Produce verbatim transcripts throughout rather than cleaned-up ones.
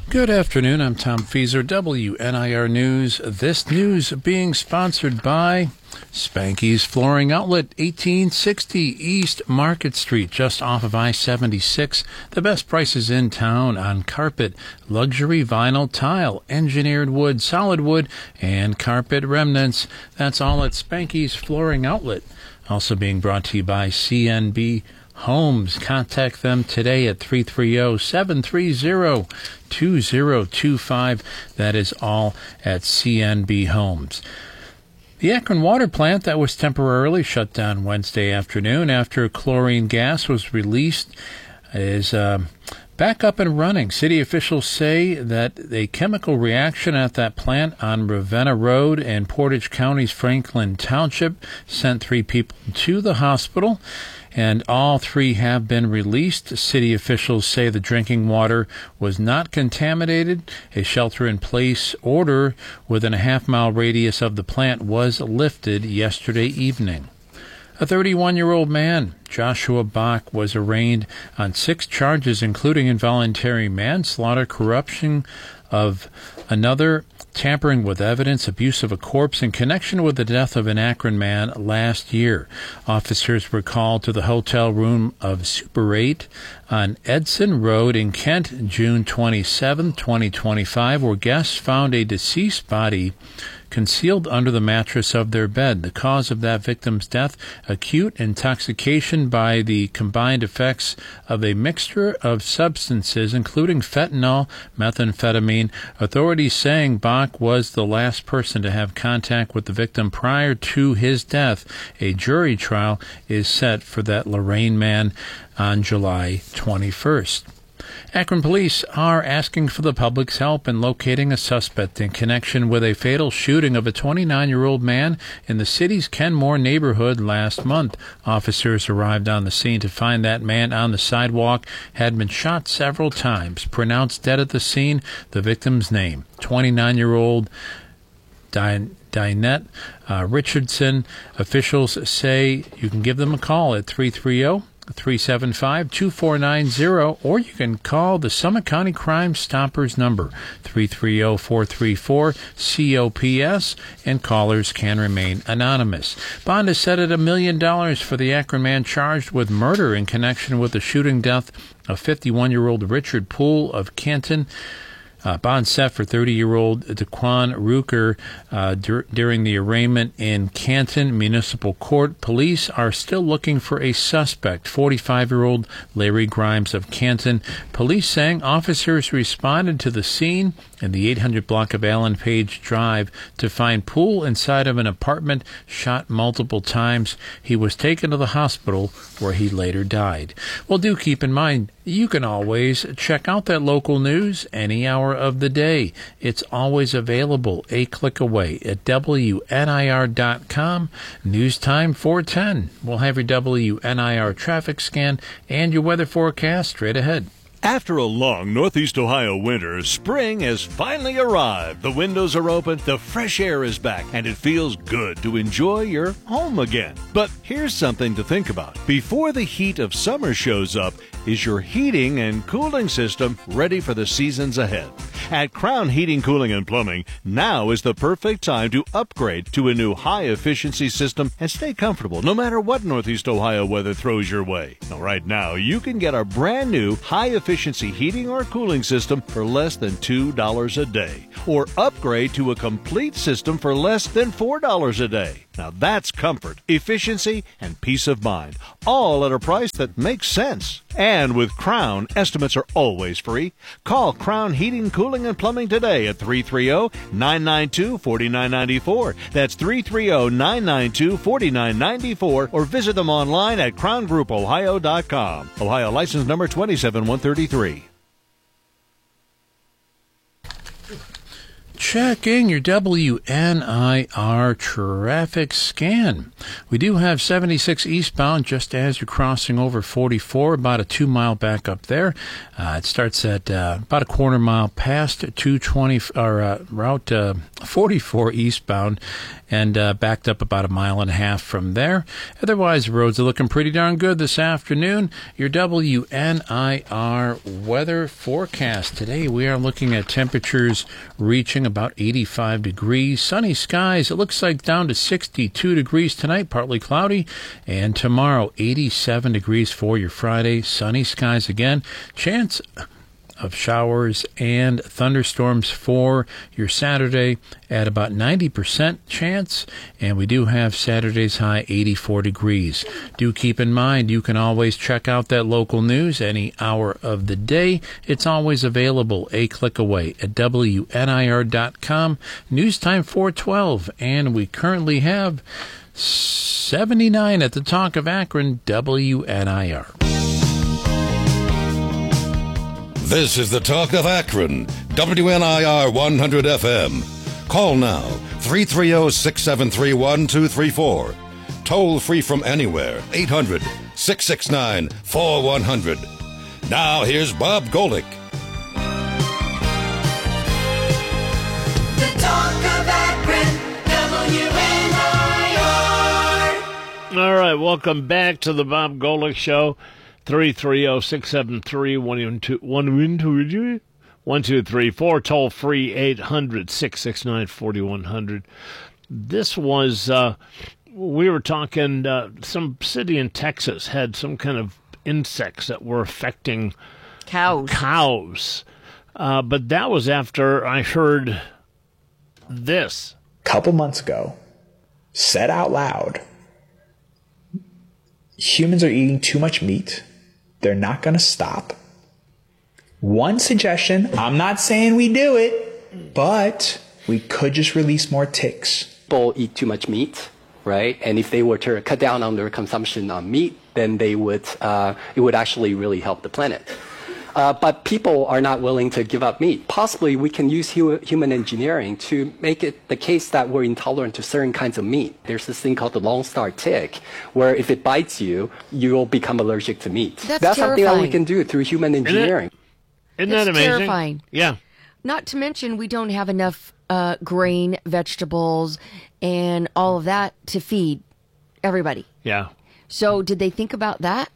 Good afternoon. I'm Tom Feaser, W N I R News. This news being sponsored by Spanky's Flooring Outlet, eighteen sixty East Market Street, just off of I seventy-six. The best prices in town on carpet, luxury vinyl tile, engineered wood, solid wood, and carpet remnants. That's all at Spanky's Flooring Outlet. Also being brought to you by C N B Homes. Contact them today at three three zero, seven three zero, two zero two five. That is all at C N B Homes. The Akron water plant that was temporarily shut down Wednesday afternoon after chlorine gas was released is uh, back up and running. City officials say that a chemical reaction at that plant on Ravenna Road in Portage County's Franklin Township sent three people to the hospital, and all three have been released. City officials say the drinking water was not contaminated. A shelter-in-place order within a half-mile radius of the plant was lifted yesterday evening. A thirty-one-year-old man, Joshua Bach, was arraigned on six charges, including involuntary manslaughter, corruption of another, tampering with evidence, abuse of a corpse in connection with the death of an Akron man last year. Officers were called to the hotel room of Super eight on Edson Road in Kent, June twenty-seventh, twenty twenty-five, where guests found a deceased body concealed under the mattress of their bed. The cause of that victim's death, acute intoxication by the combined effects of a mixture of substances, including fentanyl, methamphetamine. Authorities saying Bach was the last person to have contact with the victim prior to his death. A jury trial is set for that Lorain man on July twenty-first. Akron police are asking for the public's help in locating a suspect in connection with a fatal shooting of a twenty-nine-year-old man in the city's Kenmore neighborhood last month. Officers arrived on the scene to find that man on the sidewalk had been shot several times. Pronounced dead at the scene, the victim's name, twenty-nine-year-old Dinette uh, Richardson. Officials say you can give them a call at three three zero, three seven five, two four nine zero, or you can call the Summit County Crime Stoppers number, three three zero, four three four, C O P S, and callers can remain anonymous. Bond is set at a million dollars for the Akron man charged with murder in connection with the shooting death of fifty-one-year-old Richard Poole of Canton. Uh, bond set for thirty-year-old Daquan Ruker uh, dur- during the arraignment in Canton Municipal Court. Police are still looking for a suspect, forty-five-year-old Larry Grimes of Canton. Police saying officers responded to the scene in the eight hundred block of Allen Page Drive to find Poole inside of an apartment, shot multiple times. He was taken to the hospital where he later died. Well, do keep in mind, you can always check out that local news any hour of the day. It's always available a click away at W N I R dot com. News time four ten. We'll have your W N I R traffic scan and your weather forecast straight ahead. After a long Northeast Ohio winter, spring has finally arrived. The windows are open, the fresh air is back, and it feels good to enjoy your home again. But here's something to think about. Before the heat of summer shows up, is your heating and cooling system ready for the seasons ahead? At Crown Heating, Cooling, and Plumbing, now is the perfect time to upgrade to a new high-efficiency system and stay comfortable no matter what Northeast Ohio weather throws your way. Now, right now, you can get our brand new high-efficiency heating or cooling system for less than two dollars a day, or upgrade to a complete system for less than four dollars a day. Now that's comfort, efficiency, and peace of mind, all at a price that makes sense. And with Crown, estimates are always free. Call Crown Heating, Cooling, and Plumbing today at three three zero, nine nine two, four nine nine four. That's three three zero, nine nine two, four nine nine four, or visit them online at crown group ohio dot com. Ohio license number two seven one three three. Checking your W N I R traffic scan. We do have seventy-six eastbound just as you're crossing over forty-four, about a two-mile backup there. Uh, it starts at uh, about a quarter mile past two twenty, or uh, Route uh, forty-four eastbound, and uh, backed up about a mile and a half from there. Otherwise, the roads are looking pretty darn good this afternoon. Your W N I R weather forecast. Today, we are looking at temperatures reaching about eighty-five degrees. Sunny skies. It looks like down to sixty-two degrees tonight, partly cloudy. And tomorrow, eighty-seven degrees for your Friday. Sunny skies again. Chance of showers and thunderstorms for your Saturday at about ninety percent chance, and we do have Saturday's high eighty-four degrees. Do keep in mind you can always check out that local news any hour of the day. It's always available a click away at W N I R dot com. News time four twelve, and we currently have seventy-nine at the Talk of Akron, W N I R. This is the Talk of Akron, W N I R one hundred F M. Call now, three three zero, six seven three, one two three four. Toll free from anywhere, eight hundred, six six nine, four one zero zero. Now here's Bob Golick. The Talk of Akron, W N I R. All right, welcome back to the Bob Golick Show. three three zero, six seven three, one two three four, toll free eight hundred, six six nine, four one zero zero. This was, uh, we were talking, uh, some city in Texas had some kind of insects that were affecting cows. Cows. Uh, but that was after I heard this. Couple months ago, said out loud, humans are eating too much meat. They're not going to stop. One suggestion, I'm not saying we do it, but we could just release more ticks. People eat too much meat, right? And if they were to cut down on their consumption of meat, then they would, uh, it would actually really help the planet. Uh, but people are not willing to give up meat. Possibly we can use hu- human engineering to make it the case that we're intolerant to certain kinds of meat. There's this thing called the Lone Star tick, where if it bites you, you'll become allergic to meat. That's, That's something that we terrifying. can do through human engineering. Isn't That's that amazing? terrifying. Yeah. Not to mention, we don't have enough uh, grain, vegetables, and all of that to feed everybody. Yeah. So did they think about that?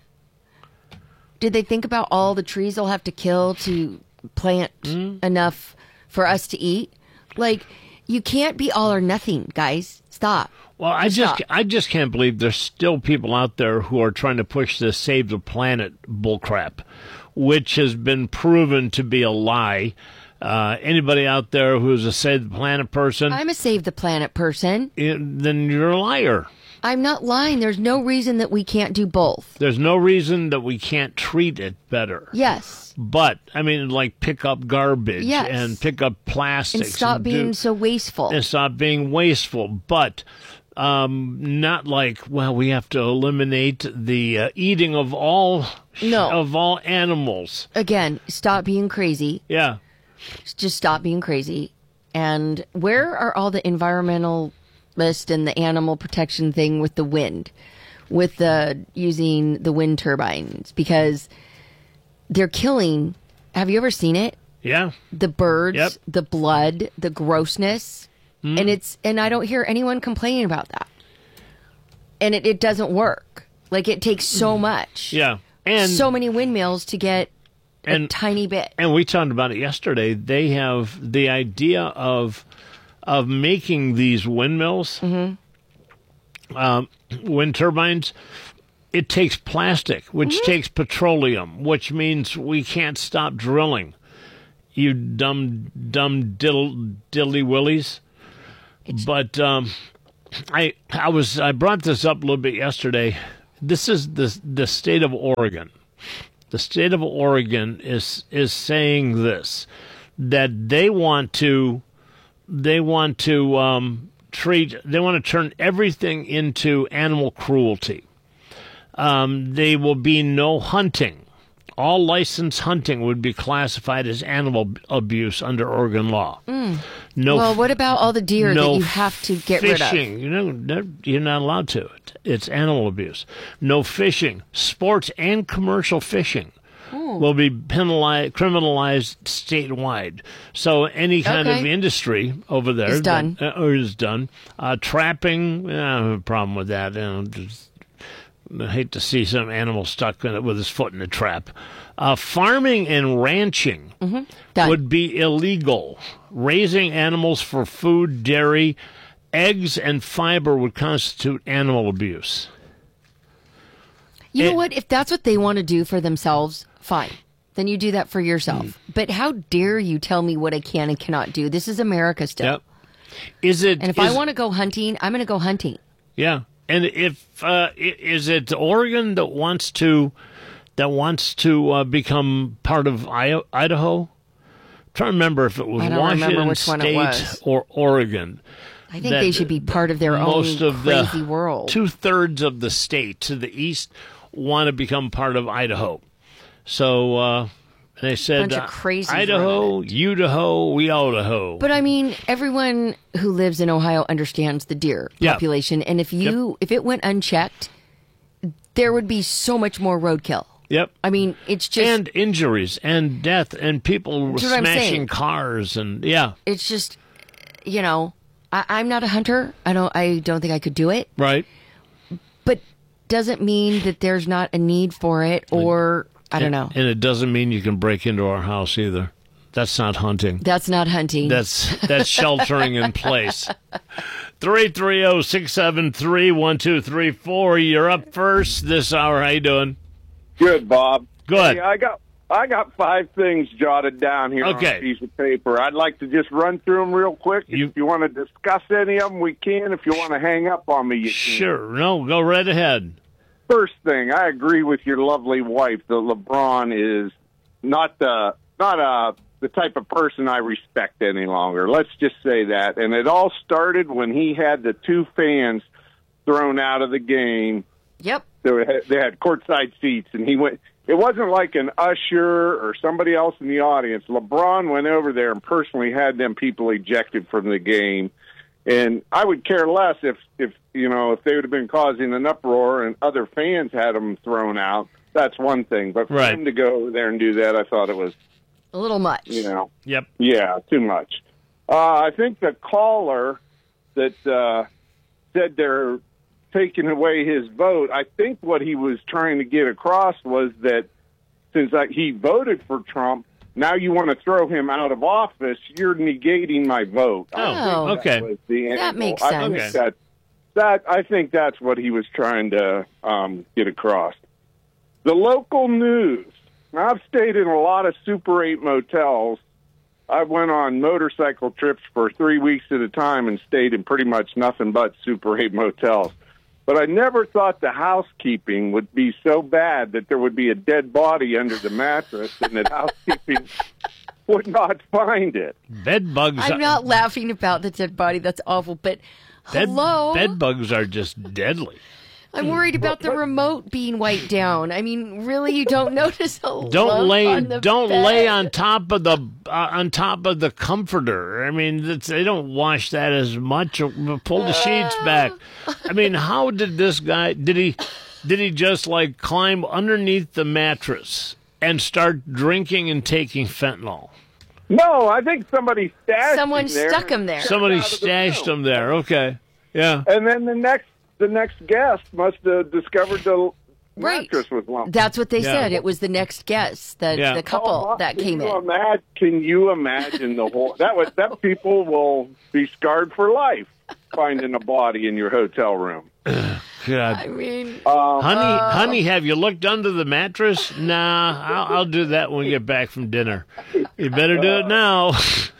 Did they think about all the trees they'll have to kill to plant Mm. enough for us to eat? Like, you can't be all or nothing, guys. Stop. Well, I just Stop. I just can't believe there's still people out there who are trying to push this save the planet bullcrap, which has been proven to be a lie. Uh, anybody out there who's a save the planet person, I'm a save the planet person. it, then you're a liar. I'm not lying. There's no reason that we can't do both. There's no reason that we can't treat it better. Yes. But, I mean, like pick up garbage Yes. and pick up plastics. And stop being do, so wasteful. and stop being wasteful. But um, not like, well, we have to eliminate the uh, eating of all No. of all animals. Again, stop being crazy. Yeah. Just stop being crazy. And where are all the environmentalists and the animal protection thing with the wind, with the using the wind turbines? Because they're killing. Have you ever seen it? Yeah. The birds, Yep. the blood, the grossness, Mm. and it's and I don't hear anyone complaining about that. And it, it doesn't work. Like, it takes so much. Yeah. And so many windmills to get a And- tiny bit. and we talked about it yesterday. They have the idea of of making these windmills, um, wind turbines. It takes plastic, which takes petroleum, which means we can't stop drilling. You dumb, dumb diddle, diddly willies. But um, I, I was, I brought this up a little bit yesterday. This is the the state of Oregon. The state of Oregon is is saying this, that they want to, they want to um, treat, they want to turn everything into animal cruelty. Um, there will be no hunting all licensed hunting would be classified as animal b- abuse under Oregon law. No, Well, what about all the deer no that you have to get rid of? fishing. You know, they're- you're not allowed to. It's animal abuse. No fishing, sports and commercial fishing will be penalized, criminalized statewide. So any kind of Okay. industry over there Is done. that- uh, or is done. Uh, trapping, eh, I don't have a problem with that. You know, just, I hate to see some animal stuck in it with his foot in a trap. Uh, farming and ranching Done. would be illegal. Raising animals for food, dairy, eggs, and fiber would constitute animal abuse. You know It- what? If that's what they want to do for themselves, fine. Then you do that for yourself. Mm. But how dare you tell me what I can and cannot do? This is America still. Yep. Is it? And if is- I want to go hunting, I'm going to go hunting. yeah. And if uh, i- is it Oregon that wants to that wants to uh, become part of I- Idaho? I'm trying to remember if it was I don't remember Washington which one it State was. or Oregon. I think that they should be part of their most own of crazy the world. Two thirds of the state to the east want to become part of Idaho. So uh, they said, Bunch of uh, crazies Idaho, Idaho, we Idaho. But I mean, everyone who lives in Ohio understands the deer Yeah. population, and if you if it went unchecked, there would be so much more roadkill. Yep. I mean, it's just And injuries and death and people That's what I'm smashing saying. cars and yeah, it's just you know, I, I'm not a hunter. I don't I don't think I could do it, right. but doesn't mean that there's not a need for it, or I don't know. And it doesn't mean you can break into our house either. That's not hunting. That's not hunting. That's that's sheltering in place. three three zero, six seven three, one two three four. You're up first this hour. How you doing? Good, Bob. Good. Hey, I got I got five things jotted down here Okay. on a piece of paper. I'd like to just run through them real quick. You- If you want to discuss any of them, we can. If you want to hang up on me, you can. Sure. No, go right ahead. First thing, I agree with your lovely wife that LeBron is not the not uh the type of person I respect any longer. Let's just say that. And it all started when he had the two fans thrown out of the game. Yep. They had, they had courtside seats, and he went. It wasn't like an usher or somebody else in the audience. LeBron went over there and personally had them people ejected from the game. And I would care less if, if you know, if they would have been causing an uproar and other fans had them thrown out. That's one thing. But for Right. him to go over there and do that, I thought it was, A little much. you know, Yep. yeah, too much. Uh, I think the caller that uh, said they're taking away his vote, I think what he was trying to get across was that since I, he voted for Trump, now you want to throw him out of office, you're negating my vote. I Oh, think okay. that was the That angle. makes I sense. think Okay. that, that, I think that's what he was trying to um, get across. The local news. Now, I've stayed in a lot of Super eight motels. I went on motorcycle trips for three weeks at a time and stayed in pretty much nothing but Super eight motels. But I never thought the housekeeping would be so bad that there would be a dead body under the mattress and that housekeeping would not find it. Bed bugs. I'm not laughing about the dead body. That's awful. But bed, hello, bed bugs are just deadly. I'm worried about the remote being wiped down. I mean, really, you don't notice a Don't lump lay on the don't bed? lay on top of the uh, on top of the comforter. I mean, it's, they don't wash that as much. Pull the sheets back. I mean, how did this guy? Did he? Did he just like climb underneath the mattress and start drinking and taking fentanyl? No, I think somebody stashed Someone him there. stuck him there. Somebody out of the stashed room. him there. Okay, yeah. And then the next the next guest must have discovered the Right. mattress was lumpy. That's what they Yeah. said. It was the next guest, the Yeah. the couple Oh, that can came you in. Imagine, can you imagine the whole that would that people will be scarred for life finding a body in your hotel room. God. I mean, Honey, honey, have you looked under the mattress? Nah, I'll, I'll do that when we get back from dinner. You better do it now.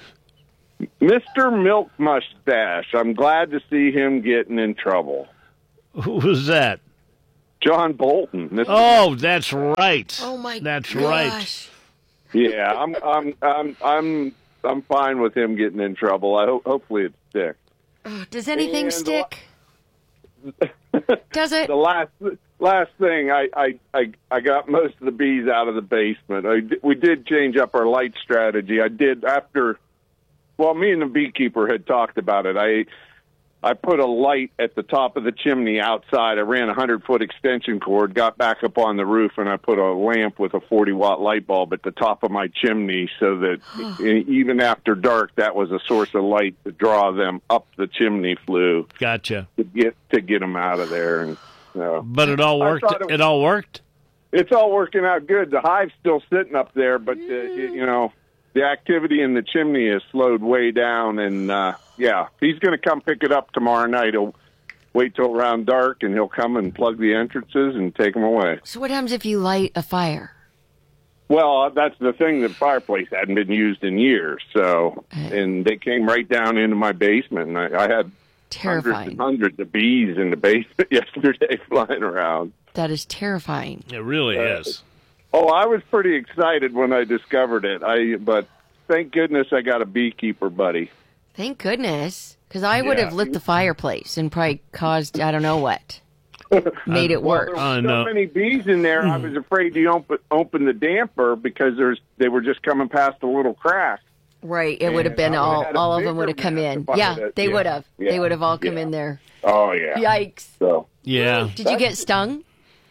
Mister Milk Mustache, I'm glad to see him getting in trouble. Who was that? John Bolton. Mister Oh, that's right. oh my That's right. gosh. Yeah, I'm I'm I'm I'm I'm fine with him getting in trouble. I hope hopefully it sticks. Does anything And stick? Does it? The last last thing, I, I, I, I got most of the bees out of the basement. I, we did change up our light strategy. I did after, well, me and the beekeeper had talked about it. I I put a light at the top of the chimney outside. I ran a hundred-foot extension cord, got back up on the roof, and I put a lamp with a forty-watt light bulb at the top of my chimney so that even after dark, that was a source of light to draw them up the chimney flue. Gotcha. To get to get them out of there. And uh, But it all worked. It, it all worked? It's all working out good. The hive's still sitting up there, but, uh, you, you know, the activity in the chimney has slowed way down, and uh, yeah, he's going to come pick it up tomorrow night. He'll wait till around dark, and he'll come and plug the entrances and take them away. So what happens if you light a fire? Well, that's the thing. The fireplace hadn't been used in years, so and they came right down into my basement, and I, I had Terrifying. hundreds and hundreds of bees in the basement yesterday flying around. That is terrifying. It really Uh, is. Oh, I was pretty excited when I discovered it. I but thank goodness I got a beekeeper buddy. Thank goodness, because I would Yeah. have lit the fireplace and probably caused I don't know what, made it Well, worse. there were Uh, so no. many bees in there. I was afraid to open open the damper because there's they were just coming past a little crack. Right, it would have been I all had a all of them bigger would have come mess in. if I Yeah, had- they yeah, would have. yeah, They would have all come yeah. in there. Oh yeah. Yikes! So Yeah. Did you get stung?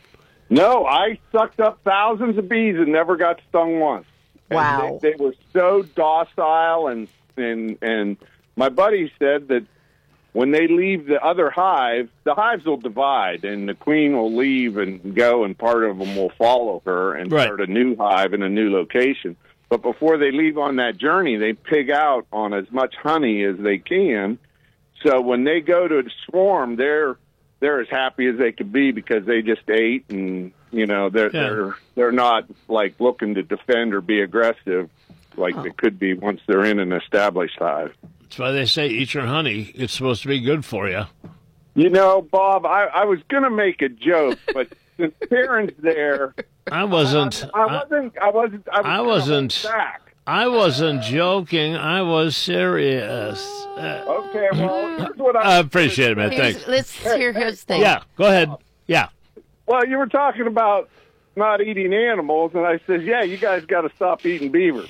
no, I sucked up thousands of bees and never got stung once. And Wow. They, they were so docile, and and and my buddy said that when they leave the other hive, the hives will divide, and the queen will leave and go, and part of them will follow her and Right. start a new hive in a new location. But before they leave on that journey, they pig out on as much honey as they can. So when they go to swarm, they're they're as happy as they could be because they just ate, and you know they're Yeah. they're they're not like looking to defend or be aggressive like Oh. they could be once they're in an established hive. That's why they say eat your honey. It's supposed to be good for you. You know, Bob, I, I was going to make a joke, but since Karen's there, I wasn't. I, I wasn't. I wasn't. I, was I gonna wasn't- hold back. I wasn't joking. I was serious. Uh, Okay, well, here's what I. I appreciate it, man. Here's- Thanks. let's hear his thing. Yeah, go ahead. Yeah. Well, you were talking about not eating animals, and I said, "Yeah, you guys got to stop eating beaver."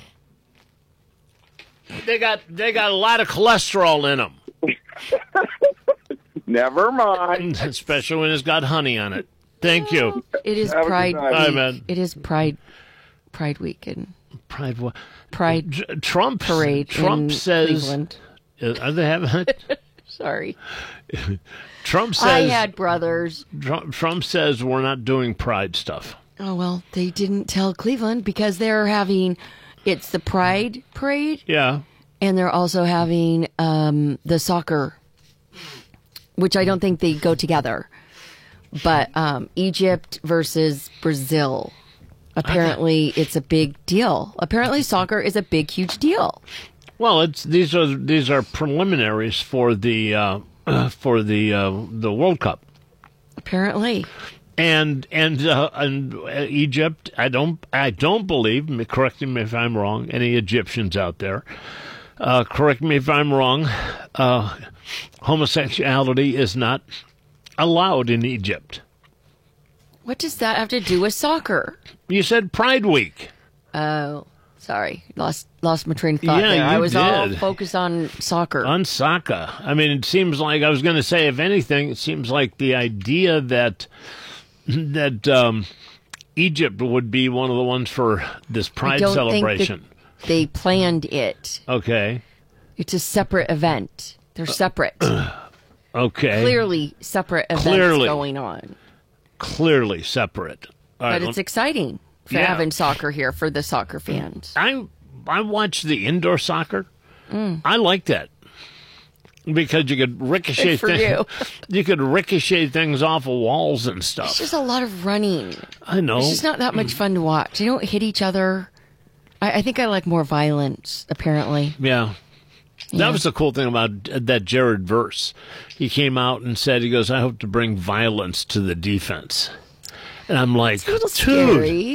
They got they got a lot of cholesterol in them, Never mind. especially when it's got honey on it. Thank you. It is Have a good Pride night. Hi, Week. man. It is Pride Pride Week and Pride. wa- Pride Tr- Trump. Parade Trump in says. Cleveland. Uh, Are they having it? Sorry, Trump says. I had brothers. Trump, Trump says we're not doing Pride stuff. Oh well, they didn't tell Cleveland because they're having it's the Pride Parade Yeah. and they're also having um, the soccer, which I don't think they go together. But um, Egypt versus Brazil. Apparently, it's a big deal. Apparently, soccer is a big, huge deal. Well, it's these are these are preliminaries for the uh, for the uh, the World Cup. Apparently, And and uh, and uh, Egypt, I don't I don't believe. Correct me if I'm wrong. Any Egyptians out there? Uh, correct me if I'm wrong. Uh, homosexuality is not allowed in Egypt. what does that have to do with soccer? You said Pride Week. Oh, sorry, lost lost my train of thought Yeah, there. I you was all did. focused on soccer. On soccer. I mean, it seems like I was going to say, if anything, it seems like the idea that that um, Egypt would be one of the ones for this I Pride don't celebration. think that they planned it. Okay. It's a separate event. They're separate. Okay. Clearly separate events Clearly. going on. Clearly separate. All right, But it's exciting for Yeah. having soccer here for the soccer fans. I I watch the indoor soccer. Mm. I like that because you could ricochet Good for thi- you. you could ricochet things off of walls and It's stuff. just a lot of running. I know. It's just not that much fun to watch. They don't hit each other. I, I think I like more violence, apparently. Yeah. Yeah. That was the cool thing about that Jared Verse. He came out and said, he goes, I hope to bring violence to the defense. And I'm like, It's a little dude, scary.